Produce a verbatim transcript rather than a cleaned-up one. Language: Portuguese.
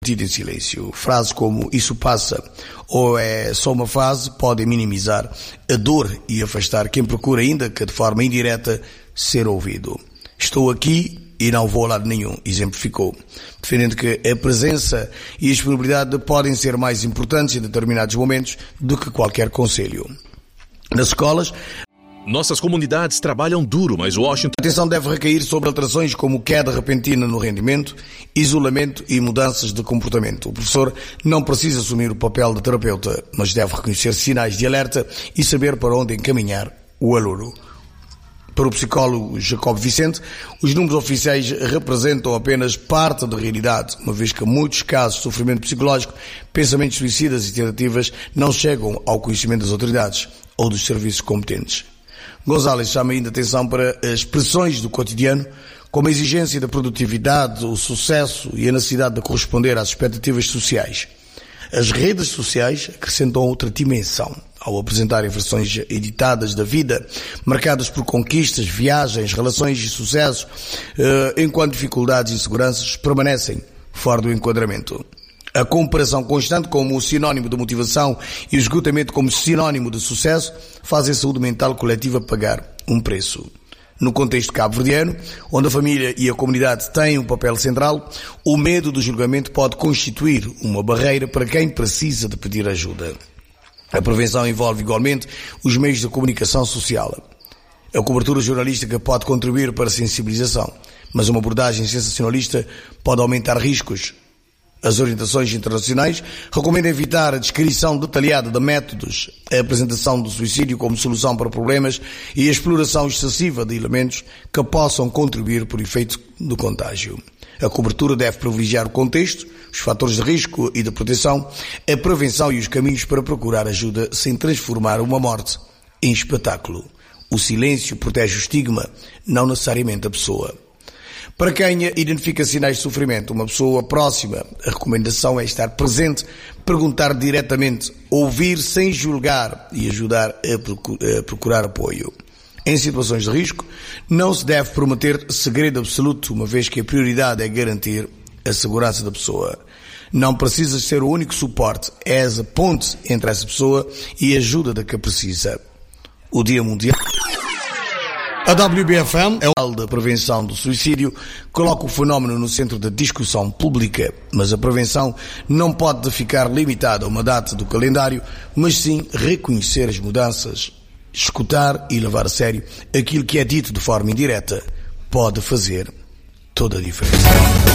Em silêncio. Frases como "isso passa" ou "é só uma fase" podem minimizar a dor e afastar quem procura, ainda que de forma indireta, ser ouvido. "Estou aqui e não vou a lado nenhum", exemplificou, defendendo que a presença e a disponibilidade podem ser mais importantes em determinados momentos do que qualquer conselho. Nas escolas, nossas comunidades trabalham duro, mas Washington... A atenção deve recair sobre alterações como queda repentina no rendimento, isolamento e mudanças de comportamento. O professor não precisa assumir o papel de terapeuta, mas deve reconhecer sinais de alerta e saber para onde encaminhar o aluno. Para o psicólogo Jacob Vicente, os números oficiais representam apenas parte da realidade, uma vez que muitos casos de sofrimento psicológico, pensamentos suicidas e tentativas não chegam ao conhecimento das autoridades ou dos serviços competentes. Gonzalez chama ainda atenção para as expressões do cotidiano, como a exigência da produtividade, o sucesso e a necessidade de corresponder às expectativas sociais. As redes sociais acrescentam outra dimensão, ao apresentarem versões editadas da vida, marcadas por conquistas, viagens, relações e sucessos, enquanto dificuldades e inseguranças permanecem fora do enquadramento. A comparação constante como sinónimo de motivação e o esgotamento como sinónimo de sucesso fazem a saúde mental coletiva pagar um preço. No contexto cabo-verdiano, onde a família e a comunidade têm um papel central, o medo do julgamento pode constituir uma barreira para quem precisa de pedir ajuda. A prevenção envolve igualmente os meios de comunicação social. A cobertura jornalística pode contribuir para a sensibilização, mas uma abordagem sensacionalista pode aumentar riscos. As orientações internacionais recomendam evitar a descrição detalhada de métodos, a apresentação do suicídio como solução para problemas e a exploração excessiva de elementos que possam contribuir por efeito do contágio. A cobertura deve privilegiar o contexto, os fatores de risco e de proteção, a prevenção e os caminhos para procurar ajuda sem transformar uma morte em espetáculo. O silêncio protege o estigma, não necessariamente a pessoa. Para quem identifica sinais de sofrimento, uma pessoa próxima, a recomendação é estar presente, perguntar diretamente, ouvir sem julgar e ajudar a procurar apoio. Em situações de risco, não se deve prometer segredo absoluto, uma vez que a prioridade é garantir a segurança da pessoa. Não precisas ser o único suporte, és a ponte entre essa pessoa e a ajuda da que precisa. O Dia Mundial... A W B F M, é o da prevenção do suicídio, coloca o fenómeno no centro da discussão pública, mas a prevenção não pode ficar limitada a uma data do calendário, mas sim reconhecer as mudanças, escutar e levar a sério aquilo que é dito de forma indireta, pode fazer toda a diferença.